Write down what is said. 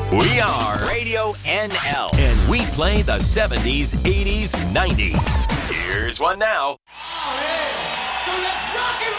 We are Radio NL, and we play the 70s, 80s, 90s. Here's one now. Oh, hey. So let's rock and